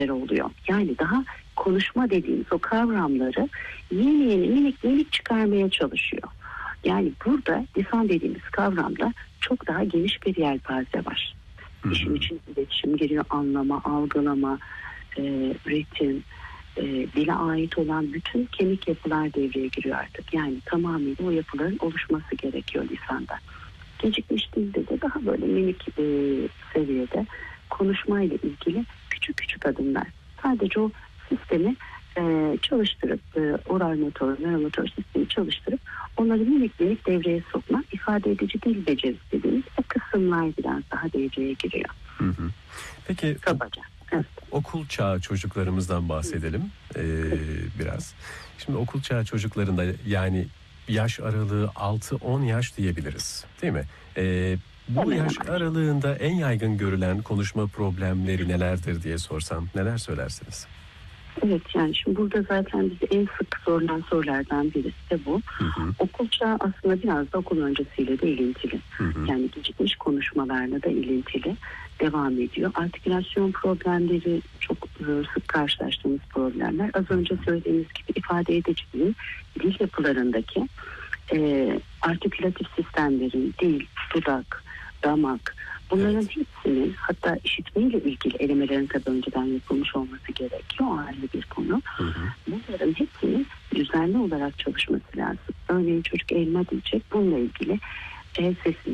oluyor. Yani daha konuşma dediğimiz o kavramları yeni minik minik çıkarmaya çalışıyor. Yani burada lisan dediğimiz kavramda çok daha geniş bir yelpaze var. İşin içine iletişim giriyor, anlama, algılama, üretim, dile ait olan bütün kemik yapılar devreye giriyor artık. Yani tamamıyla o yapıların oluşması gerekiyor lisanda. Gecikmiş dilde de daha böyle minik seviyede konuşmayla ilgili küçük küçük adımlar. Sadece o sistemi çalıştırıp oral motor, nöromotor sistemi çalıştırıp onları minik minik devreye sokmak, ifade edici dil becerisi dediğimiz o kısımlar biraz daha devreye giriyor. Peki kabaca. Evet. Okul çağı çocuklarımızdan bahsedelim biraz. Şimdi okul çağı çocuklarında yani yaş aralığı 6-10 yaş diyebiliriz, değil mi? Bu yaş aralığında en yaygın görülen konuşma problemleri nelerdir diye sorsam neler söylersiniz? Evet, yani şimdi burada zaten bizi en sık sorulan sorulardan birisi de bu. Okul çağı aslında biraz da okul öncesiyle de ilintili. Yani gecikmiş konuşmalarla da ilintili devam ediyor. Artikülasyon problemleri çok sık karşılaştığımız problemler. Az önce söylediğimiz gibi ifade ediciliğin dil yapılarındaki artikülatif sistemlerin dil, dudak, damak, bunların hepsinin, hatta işitmeyle ilgili elemelerin tabii önceden yapılmış olması gerekiyor. O ayrı bir konu. Bunların hepsinin düzenli olarak çalışması lazım. Örneğin çocuk elma diyecek. Bununla ilgili sesini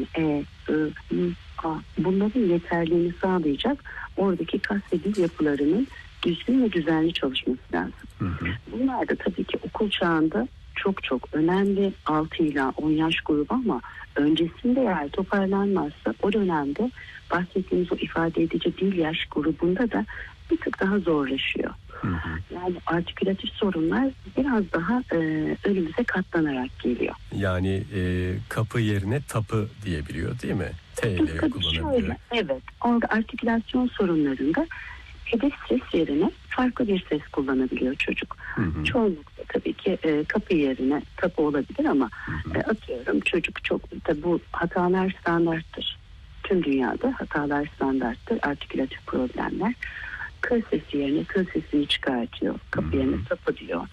bunların yeterliğini sağlayacak oradaki kas ve dil yapılarının düzgün ve düzenli çalışması lazım. Bunlar da tabii ki okul çağında çok önemli, 6 ila 10 yaş grubu, ama öncesinde eğer toparlanmazsa o dönemde bahsettiğimiz o ifade edici dil yaş grubunda da bir tık daha zorlaşıyor. Yani artikülatif sorunlar biraz daha önümüze katlanarak geliyor. Yani kapı yerine tapı diyebiliyor, değil mi? T ile kullanabiliyor. Evet, orada artikülasyon sorunlarında hedef ses yerine farklı bir ses kullanabiliyor çocuk. Çoğunlukla tabii ki kapı yerine tapı olabilir, ama atıyorum çocuk çok da bu hatalar standarttır. Tüm dünyada hatalar standarttır. Artikülatif problemler. K sesi yerine K sesini çıkartıyor. Kapı yerine tapı diyor.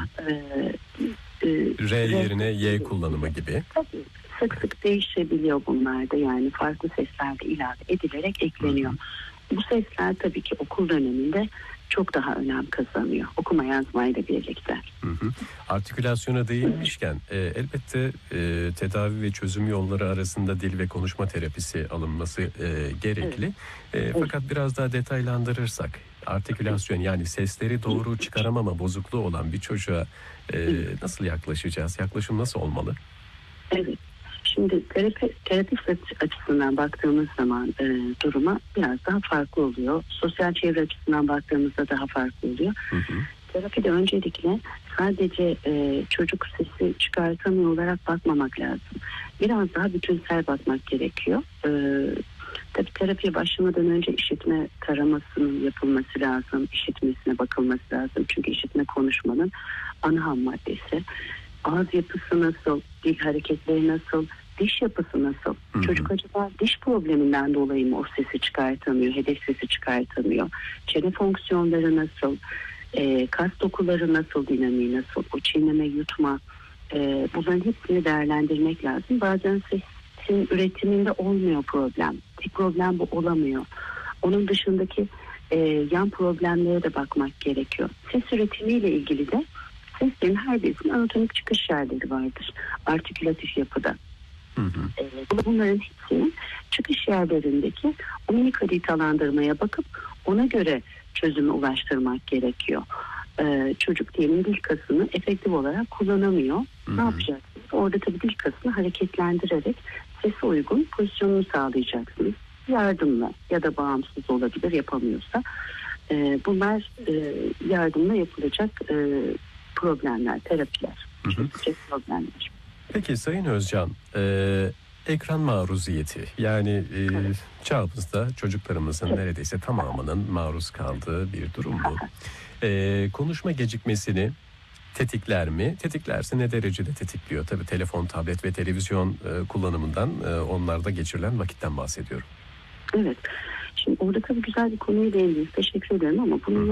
R yerine Y kullanımı gibi. Tabii sık sık değişebiliyor bunlar da, yani farklı sesler de ilave edilerek ekleniyor. Bu sesler tabii ki okul döneminde çok daha önem kazanıyor. Okuma yazmayla birlikte. Artikülasyona değinmişken elbette tedavi ve çözüm yolları arasında dil ve konuşma terapisi alınması gerekli. Fakat biraz daha detaylandırırsak artikülasyon, yani sesleri doğru çıkaramama bozukluğu olan bir çocuğa nasıl yaklaşacağız? Yaklaşım nasıl olmalı? Evet. Şimdi terapist açısından baktığımız zaman duruma biraz daha farklı oluyor. Sosyal çevre açısından baktığımızda daha farklı oluyor. Terapide öncelikle sadece çocuk sesi çıkartamıyor olarak bakmamak lazım. Biraz daha bütünsel bakmak gerekiyor. Tabii terapiye başlamadan önce işitme taramasının yapılması lazım. İşitmesine bakılması lazım. Çünkü işitme konuşmanın ana ham maddesi. Ağız yapısı nasıl, dil hareketleri nasıl, diş yapısı nasıl? Çocuk acaba diş probleminden dolayı mı o sesi çıkartamıyor, hedef sesi çıkartamıyor? Çene fonksiyonları nasıl? Kas dokuları nasıl, dinamiği nasıl? O çiğneme, yutma, bunların hepsini değerlendirmek lazım. Bazen sesin üretiminde olmuyor problem. Tek problem bu olamıyor. Onun dışındaki yan problemlere de bakmak gerekiyor. Ses üretimiyle ilgili de seslerin her birisinin anatomik çıkış yerleri vardır artikülatif yapıda. Bunların hepsinin çıkış yerlerindeki o minik haritalandırmaya bakıp ona göre çözüme ulaştırmak gerekiyor. Çocuk diyelim dil kasını efektif olarak kullanamıyor. Ne yapacaksınız? Orada tabii dil kasını hareketlendirerek sese uygun pozisyonunu sağlayacaksınız. Yardımla ya da bağımsız olabilir, yapamıyorsa. Bunlar yardımla yapılacak problemler, terapiler. Problemler. Peki Sayın Özcan, ekran maruziyeti, yani çağımızda çocuklarımızın neredeyse tamamının maruz kaldığı bir durum bu. Konuşma gecikmesini tetikler mi? Tetiklerse ne derecede tetikliyor? Tabii telefon, tablet ve televizyon kullanımından, onlarda geçirilen vakitten bahsediyorum. Evet. Şimdi orada tabii güzel bir konuya değindiniz. Teşekkür ederim, ama bunun